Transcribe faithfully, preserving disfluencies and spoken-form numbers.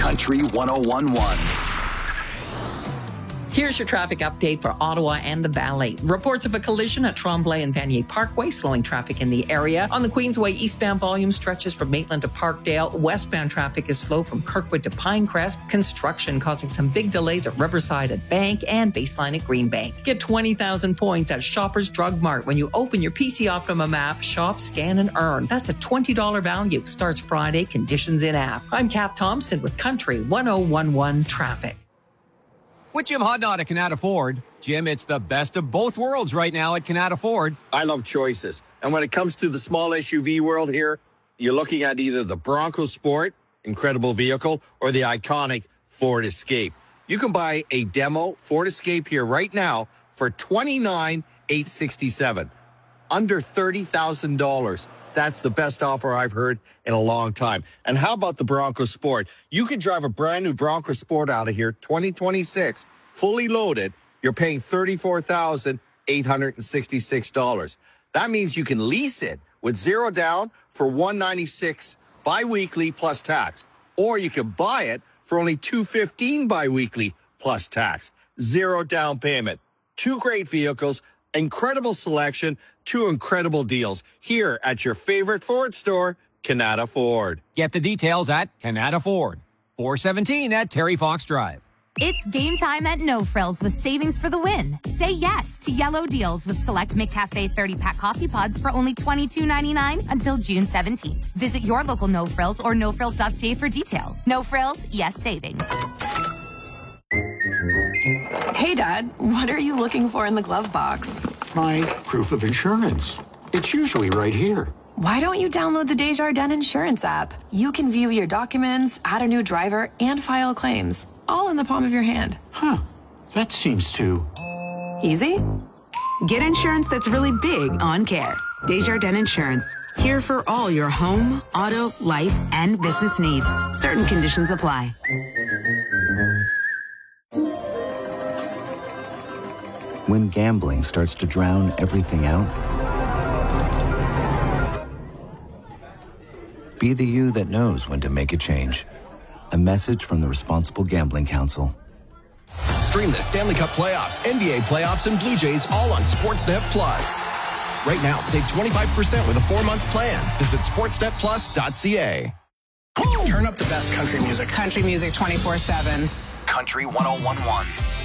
Country one oh one point one. Here's your traffic update for Ottawa and the Valley. Reports of a collision at Tremblay and Vanier Parkway, slowing traffic in the area. On the Queensway, eastbound volume stretches from Maitland to Parkdale. Westbound traffic is slow from Kirkwood to Pinecrest. Construction causing some big delays at Riverside at Bank and Baseline at Greenbank. Get twenty thousand points at Shoppers Drug Mart when you open your P C Optimum app, shop, scan, and earn. That's a twenty dollars value. Starts Friday. Conditions in app. I'm Kath Thompson with Country one oh one point one Traffic. With Jim Hodnott at Canada Ford. Jim, it's the best of both worlds right now at Canada Ford. I love choices. And when it comes to the small S U V world here, you're looking at either the Bronco Sport, incredible vehicle, or the iconic Ford Escape. You can buy a demo Ford Escape here right now for twenty-nine thousand eight hundred sixty-seven dollars. Under thirty thousand dollars. That's the best offer I've heard in a long time. And how about the Bronco Sport? You can drive a brand new Bronco Sport out of here, twenty twenty-six, fully loaded. You're paying thirty-four thousand eight hundred sixty-six dollars. That means you can lease it with zero down for one hundred ninety-six dollars bi-weekly plus tax. Or you can buy it for only two hundred fifteen dollars bi-weekly plus tax. Zero down payment. Two great vehicles, incredible selection, two incredible deals here at your favorite Ford store, Canada Ford. Get the details at Canada Ford. four seventeen at Terry Fox Drive. It's game time at No Frills with savings for the win. Say yes to yellow deals with select McCafe thirty-pack coffee pods for only twenty-two ninety-nine until June seventeenth. Visit your local No Frills or no frills dot c a for details. No Frills, yes savings. Hey, Dad, what are you looking for in the glove box? My proof of insurance. It's usually right here. Why don't you download the Desjardins Insurance app? You can view your documents, add a new driver, and file claims, all in the palm of your hand. Huh. That seems too... easy? Get insurance that's really big on care. Desjardins Insurance. Here for all your home, auto, life, and business needs. Certain conditions apply. When gambling starts to drown everything out, be the you that knows when to make a change. A message from the Responsible Gambling Council. Stream the Stanley Cup playoffs, N B A playoffs, and Blue Jays all on Sportsnet Plus. Right now, save twenty-five percent with a four-month plan. Visit sportsnet plus dot c a. Turn up the best country music. Country music twenty-four seven. Country one oh one point one.